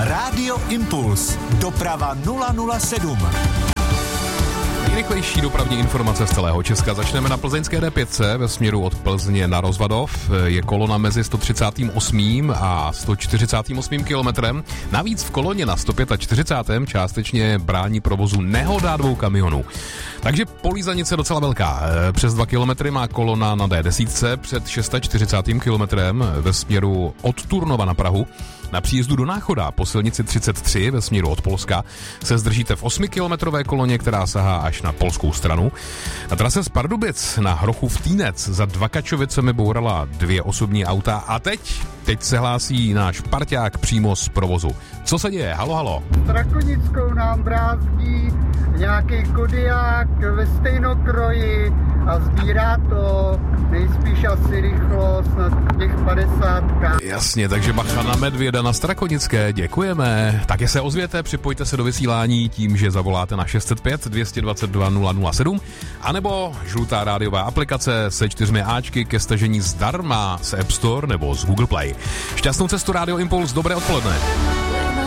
Rádio Impuls. Doprava 007. Nejrychlejší dopravní informace z celého Česka. Začneme na plzeňské D5 ve směru od Plzně na Rozvadov. Je kolona mezi 138. a 148. kilometrem. Navíc v koloně na 145. částečně brání provozu nehoda 2 kamionů. Takže polízanice docela velká. Přes 2 kilometry má kolona na D10 před 640. kilometrem ve směru od Turnova na Prahu. Na příjezdu do Náchoda po silnici 33 ve směru od Polska se zdržíte v 8kilometrové koloně, která sahá až na polskou stranu. Na trase z Pardubic na Hrochův Týnec za Dvakačovicemi bourala 2 osobní auta a teď se hlásí náš parťák přímo z provozu. Co se děje? Halo, halo. Strakonickou nám brázdí nějaký Kodiák ve stejnokroji a sbírá to nejspíš asi rychlost na těch 50. Jasně, takže bacha na medvěda na Strakonické, děkujeme. Také se ozvěte, připojte se do vysílání tím, že zavoláte na 605 222 007 anebo žlutá rádiová aplikace se 4 áčky ke stažení zdarma z App Store nebo z Google Play. Šťastnou cestu, Rádio Impuls, dobré odpoledne.